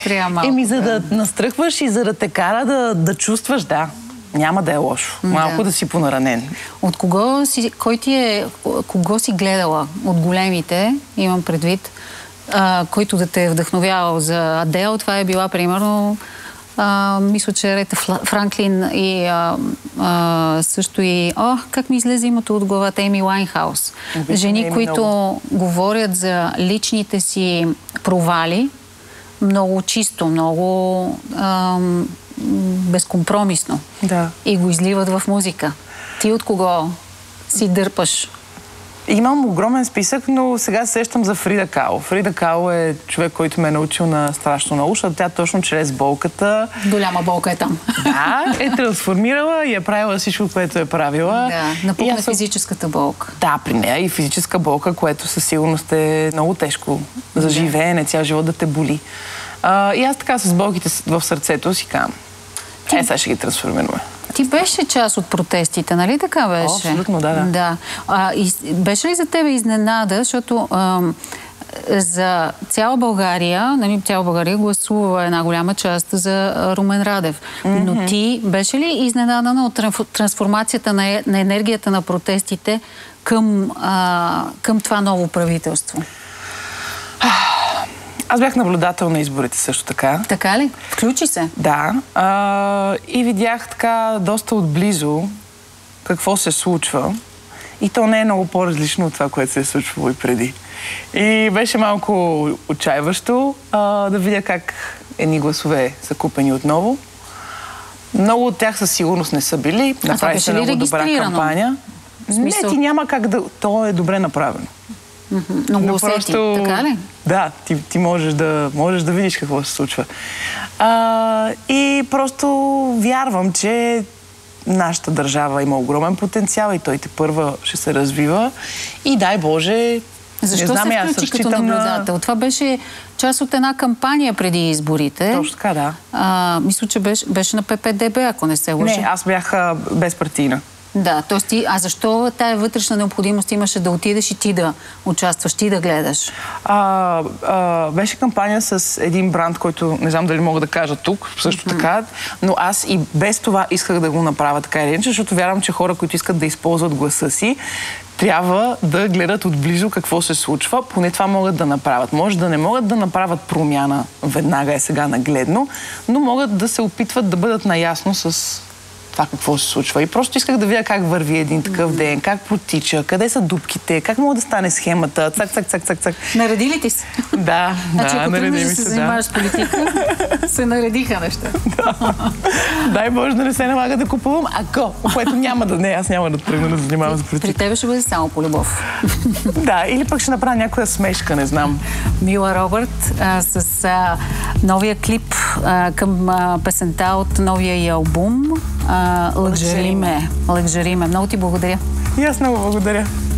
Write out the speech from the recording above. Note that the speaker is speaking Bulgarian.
Еми, за да настръхваш и за да те кара да чувстваш, да. Няма да е лошо. Малко да си понаранен. От кого си, кого си гледала? От големите, имам предвид, който да те е вдъхновявал за Адел. Това е била, примерно, мисля, че Рета Франклин и също и... как ми излезе името от главата? Еми Уайнхаус. Жени, които говорят за личните си провали, много чисто, много безкомпромисно. Да. И го изливат в музика. Ти от кого си дърпаш? Имам огромен списък, но сега се сещам за Фрида Кало. Фрида Кало е човек, който ме е научил на страшно много, защото тя точно чрез болката... Голяма болка е там. Да, е трансформирала и е правила всичко, което е правила. Да, напукна физическата болка. Да, при нея и физическа болка, което със сигурност е много тежко за живеене, цял живот да те боли. И аз така с болките в сърцето си казвам, сега ще ги трансформираме. Ти беше част от протестите, нали така беше? Абсолютно, да. Беше ли за тебе изненада, защото за цяла България, нали, цяла България гласува една голяма част за Румен Радев. Но ти беше ли изненадана от трансформацията на енергията на протестите към това ново правителство? Аз бях наблюдател на изборите също така. Така ли? Включи се? Да. И видях така доста отблизо какво се случва. И то не е много по-различно от това, което се е случвало и преди. И беше малко отчаиващо да видя как едни гласове са купени отново. Много от тях със сигурност не са били. Направи се много добра кампания. Не, ти няма как да... То е добре направено. Но го усети, така ли? Да, ти можеш да видиш какво се случва. И просто вярвам, че нашата държава има огромен потенциал и той тепърва ще се развива. И дай Боже... Защо се включи като наблюдател? Това беше част от една кампания преди изборите. Точно така, да. Мисля, че беше на ППДБ, ако не се лъжа. Не, аз бях безпартийна. Да, т.е. А защо тая вътрешна необходимост имаше да отидеш и ти да участваш, ти да гледаш? Беше кампания с един бранд, който не знам дали мога да кажа тук, също така, но аз и без това исках да го направя така или иначе, защото вярвам, че хора, които искат да използват гласа си, трябва да гледат отблизо какво се случва, поне това могат да направят. Може да не могат да направят промяна веднага сега нагледно, но могат да се опитват да бъдат наясно с това какво се случва. И просто исках да видя как върви един такъв ден, как протича, къде са дупките, как мога да стане схемата, цак. Нареди ли ти се? Да, значи, ако тръгнеш да се занимаваш с политика, се наредиха неща. Дай Боже да не се налага да купувам, което няма да... Не, аз няма да тръгна да занимавам с политика. При тебе ще бъде само по любов. Да, или пък ще направя някоя смешка, не знам. Мила Робърт с новия клип към песента от новия й албум Лъкжари ме. Много ти благодаря. И аз много благодаря.